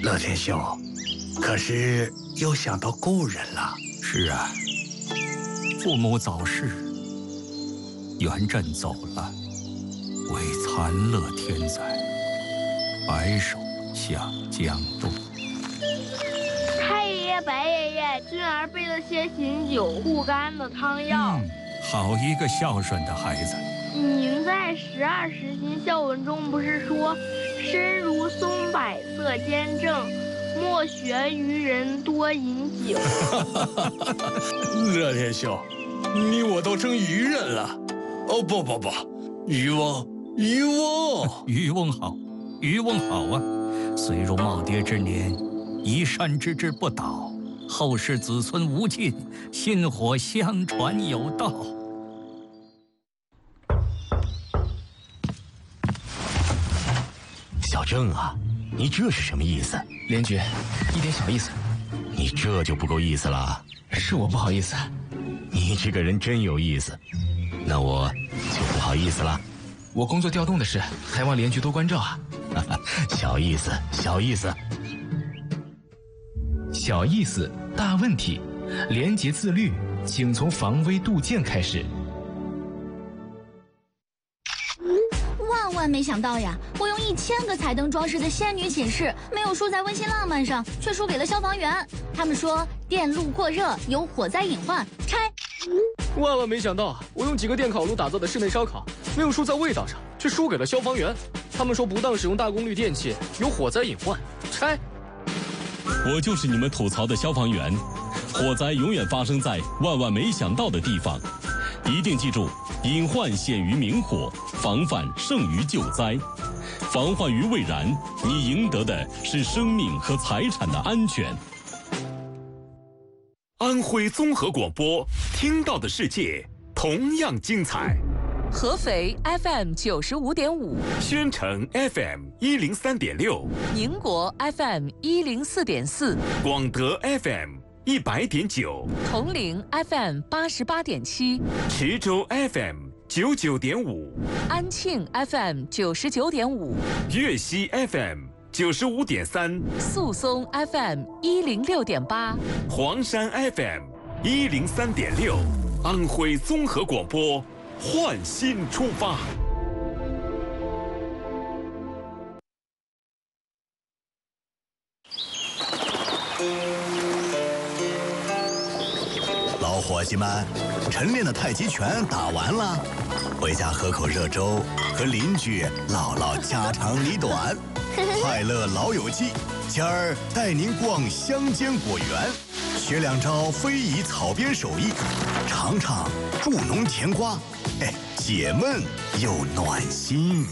乐天兄，可是又想到故人了。 是啊，父母早逝，元稹走了，为残乐天灾，白首下江东。 太爷爷、白爷爷，君儿备了些醒酒护肝的汤药。 好一个孝顺的孩子。 您在12时心孝文中不是说，身如松柏色坚正，莫学愚人多饮酒。 乐天兄，你我都成愚人了。哦，不，渔翁渔翁好，渔翁好啊！虽入耄耋之年，移山之志不倒，后世子孙无尽，薪火相传有道。 小郑啊，你这是什么意思？ 连局，一点小意思。 你这就不够意思了。 是我不好意思。 你这个人真有意思，那我就不好意思了。 我工作调动的事，还望连局多关照啊。 小意思，小意思。 小意思，大问题。廉洁自律，请从防微杜渐开始。 万没想到呀，我用1000个彩灯装饰的仙女寝室，没有输在温馨浪漫上，却输给了消防员。他们说电路过热有火灾隐患，拆。 万没想到，我用几个电烤炉打造的室内烧烤，没有输在味道上，却输给了消防员。他们说不当使用大功率电器有火灾隐患，拆。 我就是你们吐槽的消防员，火灾永远发生在万没想到的地方，一定记住。隐患显于明火，防范胜于救灾。防患于未然，你赢得的是生命和财产的安全。 安徽综合广播，听到的世界同样精彩。 合肥 FM 95.5， 宣城 FM 103.6， 宁国 FM 104.4， 广德 FM100.9， 铜陵 FM 88.7， 池州 FM 99.5， 安庆 FM 99.5， 粤西 FM 95.3， 宿松 FM 106.8， 黄山 FM 103.6，安徽综合广播，焕新出发。 老伙计们，晨练的太极拳打完了，回家喝口热粥，和邻居唠唠家长里短。快乐老友记，今儿带您逛乡间果园，学2招非遗草编手艺，尝尝助农甜瓜，解闷又暖心。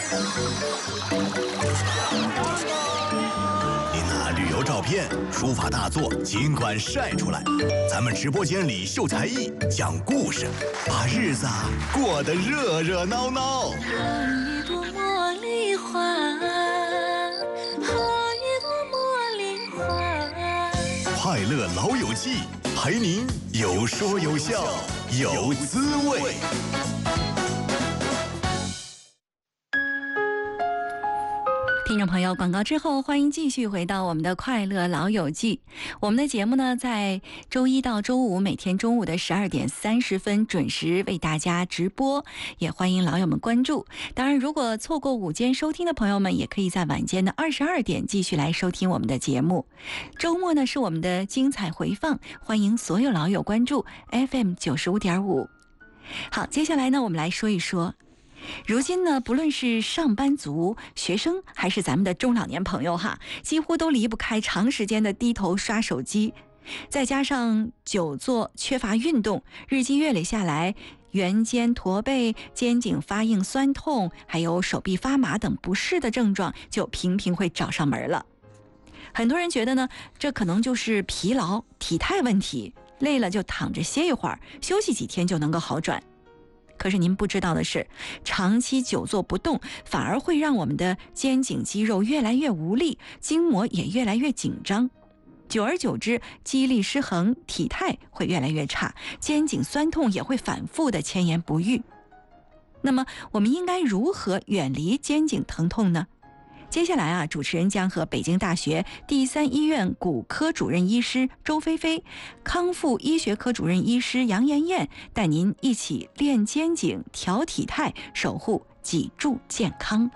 您拿旅游照片、书法大作尽管晒出来，咱们直播间里秀才艺、讲故事，把日子过得热热闹闹。 好一朵茉莉花，好一朵茉莉花。 快乐老友记，陪您有说有笑有滋味。 听众朋友，广告之后，欢迎继续回到我们的快乐老友记。我们的节目呢，在周一到周五每天中午的12点30分准时为大家直播，也欢迎老友们关注。当然，如果错过午间收听的朋友们，也可以在晚间的22点继续来收听我们的节目。周末呢是我们的精彩回放，欢迎所有老友关注 FM 95.5。好，接下来呢，我们来说一说。如今呢，不论是上班族、学生，还是咱们的中老年朋友哈，几乎都离不开长时间的低头刷手机，再加上久坐缺乏运动，日积月累下来，圆肩驼背、肩颈发硬酸痛，还有手臂发麻等不适的症状就频频会找上门了。很多人觉得呢，这可能就是疲劳、体态问题，累了就躺着歇一会儿，休息几天就能够好转。可是您不知道的是，长期久坐不动，反而会让我们的肩颈肌肉越来越无力，筋膜也越来越紧张。久而久之，肌力失衡，体态会越来越差，肩颈酸痛也会反复的牵延不愈。那么，我们应该如何远离肩颈疼痛呢？ 接下来主持人将和北京大学第3医院骨科主任医师周菲菲、康复医学科主任医师杨艳艳带您一起练肩颈、调体态，守护脊柱健康。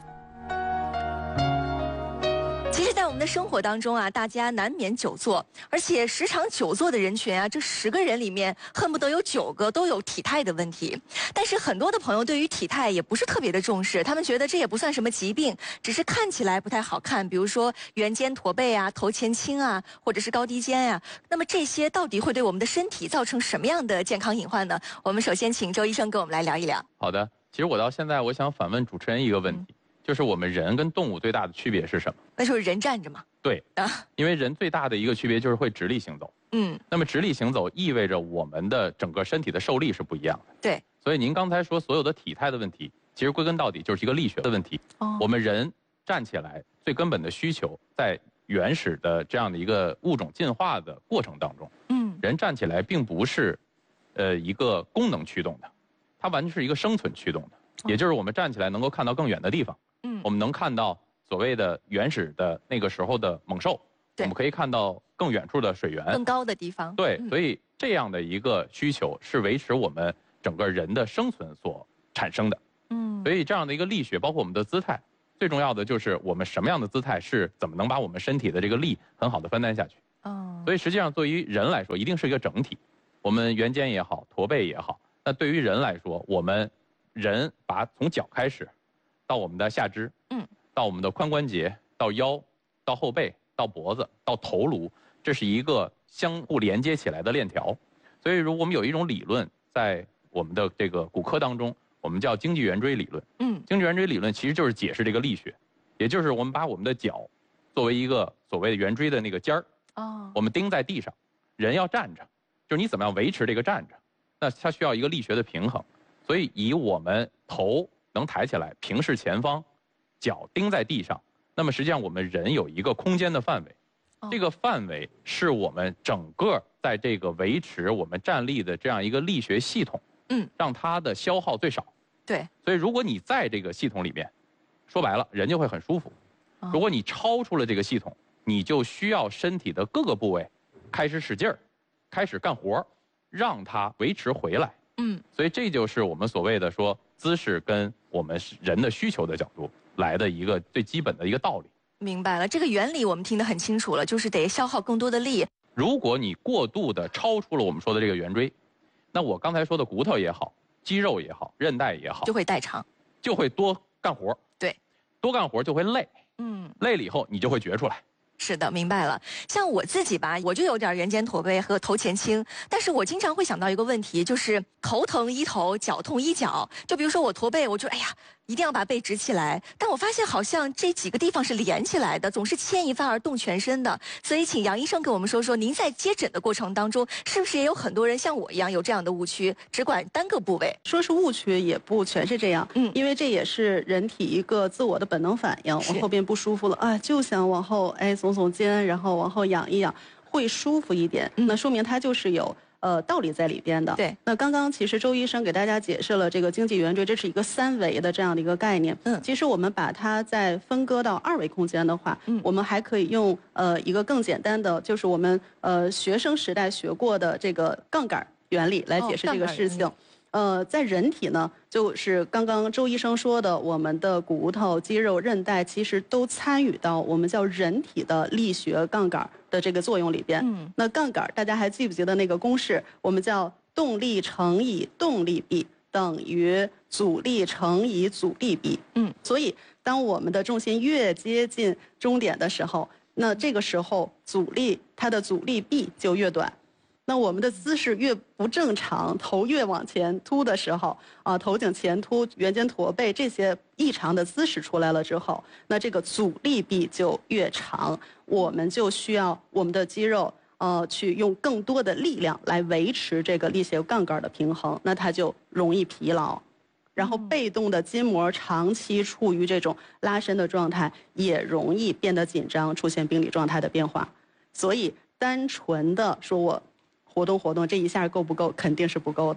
其实，在我们的生活当中大家难免久坐，而且时常久坐的人群这10个人里面，恨不得有9个都有体态的问题。但是很多的朋友对于体态也不是特别的重视，他们觉得这也不算什么疾病，只是看起来不太好看，比如说圆肩驼背头前倾或者是高低肩那么这些到底会对我们的身体造成什么样的健康隐患呢？我们首先请周医生跟我们来聊一聊。 好的，其实我到现在我想反问主持人一个问题。就是我们人跟动物最大的区别是什么？ 那就是人站着嘛。 对因为人最大的一个区别就是会直立行走。那么直立行走意味着我们的整个身体的受力是不一样的。 对。 所以您刚才说所有的体态的问题，其实归根到底就是一个力学的问题。我们人站起来最根本的需求，在原始的这样的一个物种进化的过程当中，人站起来并不是一个功能驱动的，它完全是一个生存驱动的。也就是我们站起来能够看到更远的地方，我们能看到所谓的原始的那个时候的猛兽，我们可以看到更远处的水源， 更高的地方。 对，所以这样的一个需求是维持我们整个人的生存所产生的。所以这样的一个力学，包括我们的姿态，最重要的就是我们什么样的姿态是怎么能把我们身体的这个力很好的分担下去。所以实际上对于人来说，一定是一个整体。我们圆肩也好，驼背也好，那对于人来说，我们人把从脚开始，到我们的下肢，到我们的髋关节，到腰，到后背，到脖子，到头颅，这是一个相互连接起来的链条。所以，如果我们有一种理论，在我们的这个骨科当中，我们叫经济圆锥理论。经济圆锥理论其实就是解释这个力学，也就是我们把我们的脚作为一个所谓的圆锥的那个尖儿，我们钉在地上，人要站着，就是你怎么样维持这个站着，那它需要一个力学的平衡。所以，以我们头能抬起来，平视前方，脚钉在地上，那么实际上我们人有一个空间的范围，这个范围是我们整个在这个维持我们站立的这样一个力学系统，让它的消耗最少。 对。 所以，如果你在这个系统里面，说白了，人就会很舒服。如果你超出了这个系统，你就需要身体的各个部位开始使劲儿，开始干活，让它维持回来。所以这就是我们所谓的说姿势跟我们人的需求的角度来的一个最基本的一个道理。 明白了，这个原理我们听得很清楚了，就是得消耗更多的力。 如果你过度的超出了我们说的这个圆锥，那我刚才说的骨头也好，肌肉也好，韧带也好， 就会代偿， 就会多干活。 对， 多干活就会累。累了以后你就会觉出来。 是的，明白了。像我自己吧，我就有点圆肩驼背和头前倾，但是我经常会想到一个问题，就是头疼医头，脚痛医脚。就比如说我驼背，我就哎呀，一定要把背直起来。但我发现好像这几个地方是连起来的，总是牵一发而动全身的。所以请杨医生给我们说说，您在接诊的过程当中，是不是也有很多人像我一样有这样的误区，只管单个部位？ 说是误区也不全是这样，因为这也是人体一个自我的本能反应。我后边不舒服了就想往后耸耸肩，然后往后仰一仰，会舒服一点。那说明它就是有道理在里边的。 对。 那刚刚其实周医生给大家解释了这个经济圆锥，这是一个3维的这样的一个概念。其实我们把它再分割到2维空间的话，我们还可以用一个更简单的，就是我们学生时代学过的这个杠杆原理来解释这个事情。在人体呢，就是刚刚周医生说的，我们的骨头、肌肉、韧带其实都参与到我们叫人体的力学杠杆的这个作用里边。那杠杆大家还记不记得那个公式？我们叫动力乘以动力比等于阻力乘以阻力比。所以当我们的重心越接近终点的时候，那这个时候它的阻力臂就越短。那我们的姿势越不正常，头越往前凸的时候，头颈前凸、圆肩驼背这些异常的姿势出来了之后，那这个阻力臂就越长，我们就需要我们的肌肉去用更多的力量来维持这个力学杠杆的平衡，那它就容易疲劳。然后被动的筋膜长期处于这种拉伸的状态，也容易变得紧张，出现病理状态的变化。所以单纯的说我活动活动，这一下够不够？肯定是不够的。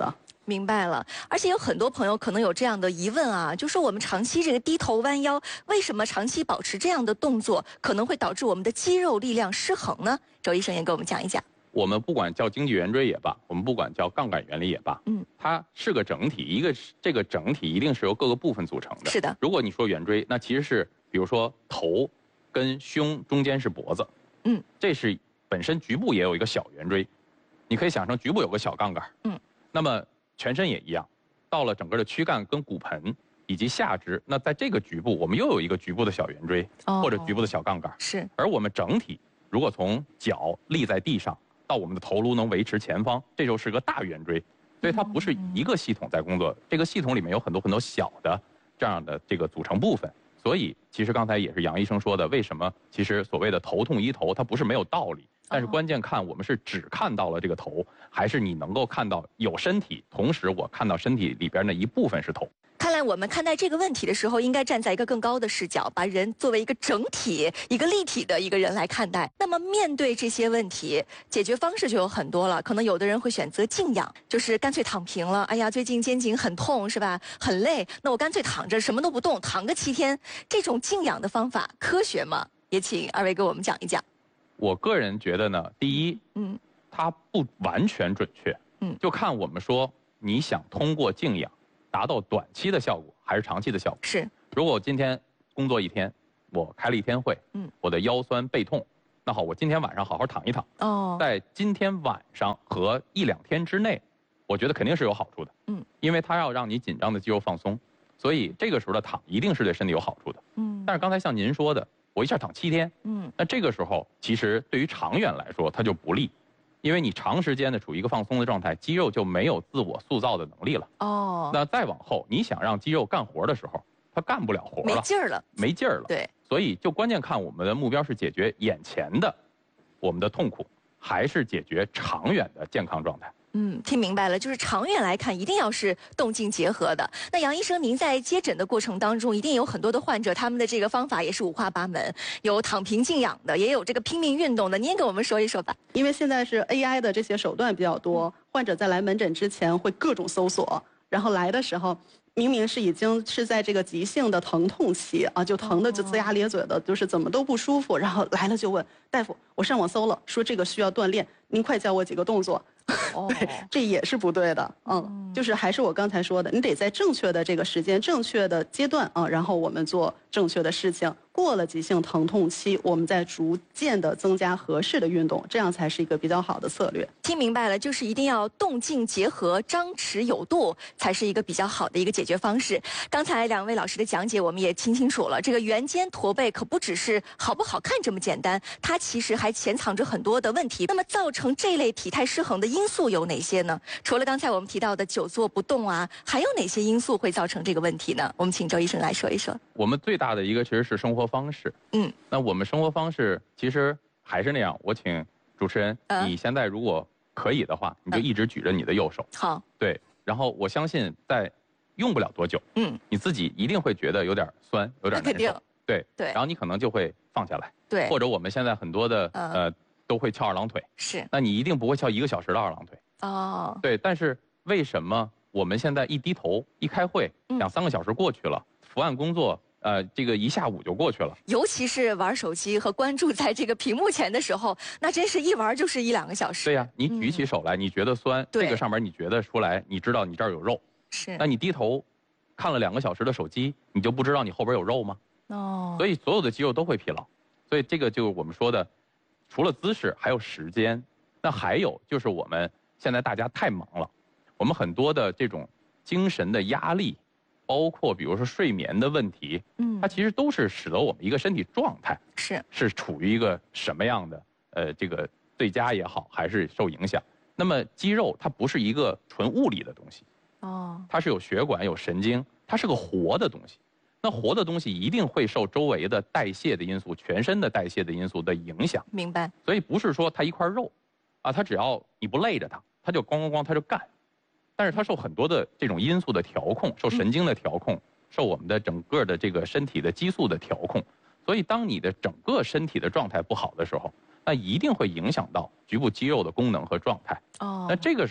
明白了。而且有很多朋友可能有这样的疑问啊，就说我们长期这个低头弯腰，为什么长期保持这样的动作，可能会导致我们的肌肉力量失衡呢？周医生也给我们讲一讲。 我们不管叫经济圆锥也罢，我们不管叫杠杆原理也罢，它是个整体，这个整体一定是由各个部分组成的。 是的。 如果你说圆锥，那其实是比如说头跟胸中间是脖子，这是本身局部也有一个小圆锥，你可以想成局部有个小杠杆，那么全身也一样，到了整个的躯干跟骨盆以及下肢，那在这个局部我们又有一个局部的小圆锥，或者局部的小杠杆。 是。 而我们整体如果从脚立在地上，到我们的头颅能维持前方，这就是个大圆锥，所以它不是一个系统在工作，这个系统里面有很多小的这样的这个组成部分。所以其实刚才也是杨医生说的，为什么其实所谓的头痛医头，它不是没有道理，但是关键看我们是只看到了这个头，还是你能够看到有身体，同时我看到身体里边的一部分是头。 看来我们看待这个问题的时候，应该站在一个更高的视角，把人作为一个整体、一个立体的一个人来看待。那么面对这些问题，解决方式就有很多了。可能有的人会选择静养，就是干脆躺平了。哎呀，最近肩颈很痛是吧？很累，那我干脆躺着什么都不动，躺个7天。这种静养的方法科学吗？也请二位给我们讲一讲。 我个人觉得呢，第一，它不完全准确，就看我们说你想通过静养达到短期的效果还是长期的效果。 是。 如果我今天工作1天，我开了1天会，我的腰酸背痛，那好，我今天晚上好好躺一躺。在今天晚上和1、2天之内，我觉得肯定是有好处的。因为它要让你紧张的肌肉放松，所以这个时候的躺一定是对身体有好处的。但是刚才像您说的，我一下躺7天，那这个时候其实对于长远来说它就不利。因为你长时间的处于一个放松的状态，肌肉就没有自我塑造的能力了。那再往后，你想让肌肉干活的时候，它干不了活了， 没劲儿了， 没劲儿了。 对， 所以就关键看我们的目标是解决眼前的我们的痛苦，还是解决长远的健康状态。 听明白了，就是长远来看，一定要是动静结合的。那杨医生，您在接诊的过程当中，一定有很多的患者，他们的这个方法也是五花八门，有躺平静养的，也有这个拼命运动的。您也给我们说一说吧。 因为现在是 AI 的这些手段比较多，患者在来门诊之前会各种搜索，然后来的时候明明是已经是在这个急性的疼痛期啊，就疼的就龇牙咧嘴的，就是怎么都不舒服，然后来了就问大夫，我上网搜了，说这个需要锻炼，您快教我几个动作。对，这也是不对的。就是还是我刚才说的，你得在正确的这个时间、正确的阶段啊，然后我们做正确的事情。过了急性疼痛期，我们再逐渐的增加合适的运动，这样才是一个比较好的策略。 听明白了，就是一定要动静结合，张弛有度，才是一个比较好的一个解决方式。刚才2位老师的讲解，我们也听清楚了，这个圆肩驼背可不只是好不好看这么简单，它其实还潜藏着很多的问题。那么造成这类体态失衡的因素有哪些呢？除了刚才我们提到的久坐不动啊，还有哪些因素会造成这个问题呢？我们请周医生来说一说。 我们最大的一个其实是生活方式。那我们生活方式其实还是那样，我请主持人，你现在如果可以的话，你就一直举着你的右手。 好。 对，然后我相信在用不了多久，你自己一定会觉得有点酸，有点难受。对。然后你可能就会放下来。 对。 或者我们现在很多的都会翘2郎腿。 是。 那你一定不会翘1个小时的2郎腿。对，但是为什么我们现在一低头一开会，2、3个小时过去了，伏案工作这个1下午就过去了。 尤其是玩手机和关注在这个屏幕前的时候，那真是一玩就是1、2个小时。 对呀，你举起手来，你觉得酸，这个上面你觉得出来，你知道你这儿有肉。 是。 那你低头看了2个小时的手机，你就不知道你后边有肉吗？所以所有的肌肉都会疲劳。所以这个就是我们说的，除了姿势，还有时间。那还有就是我们现在大家太忙了，我们很多的这种精神的压力，包括比如说睡眠的问题，它其实都是使得我们一个身体状态是处于一个什么样的这个最佳也好，还是受影响。那么肌肉它不是一个纯物理的东西，它是有血管有神经，它是个活的东西。那活的东西一定会受周围的代谢的因素、全身的代谢的因素的影响。 明白。 所以不是说它一块肉，它只要你不累着它就咣咣咣它就干。但是它受很多的这种因素的调控，受神经的调控，受我们的整个的这个身体的激素的调控。所以当你的整个身体的状态不好的时候，那一定会影响到局部肌肉的功能和状态。那这个时候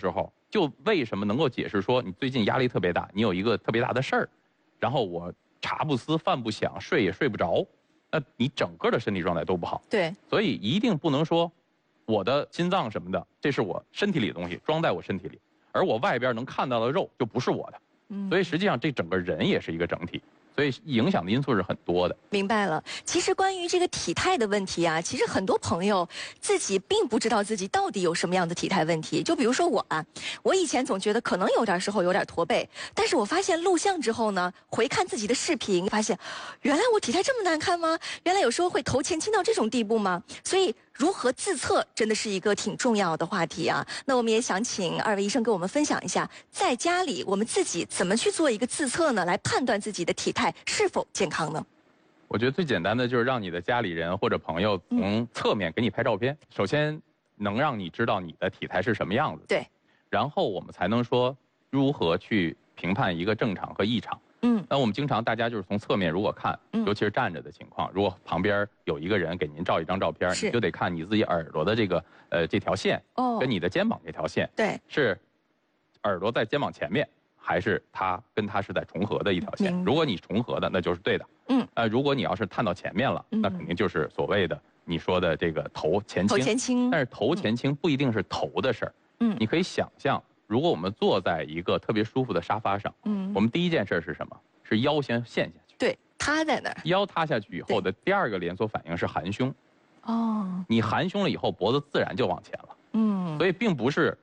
就为什么能够解释说你最近压力特别大，你有一个特别大的事儿，然后我茶不思饭不想，睡也睡不着，那你整个的身体状态都不好。 对， 所以一定不能说我的心脏什么的，这是我身体里的东西，装在我身体里，而我外边能看到的肉就不是我的。所以实际上这整个人也是一个整体。所以影响的因素是很多的。 明白了。其实关于这个体态的问题啊，其实很多朋友自己并不知道自己到底有什么样的体态问题。就比如说我啊，我以前总觉得可能有点时候有点驼背，但是我发现录像之后呢，回看自己的视频，发现原来我体态这么难看吗？原来有时候会头前倾到这种地步吗？所以如何自测真的是一个挺重要的话题啊。那我们也想请二位医生给我们分享一下，在家里我们自己怎么去做一个自测呢，来判断自己的体态是否健康呢？ 我觉得最简单的就是让你的家里人或者朋友从侧面给你拍照片，首先能让你知道你的体态是什么样子， 对， 然后我们才能说如何去评判一个正常和异常。那我们经常大家就是从侧面如果看，尤其是站着的情况，如果旁边有一个人给您照一张照片，你就得看你自己耳朵的这条线，跟你的肩膀这条线， 对， 是耳朵在肩膀前面，还是它跟它是在重合的一条线？如果你重合的，那就是对的。如果你要是探到前面了，那肯定就是所谓的你说的这个头前倾。 头前倾， 但是头前倾不一定是头的事儿。你可以想象，如果我们坐在一个特别舒服的沙发上，我们第一件事是什么？是腰先陷下去。 对，塌在那儿。 腰塌下去以后的第二个连锁反应是含胸。 哦。 你含胸了以后，脖子自然就往前了。所以并不是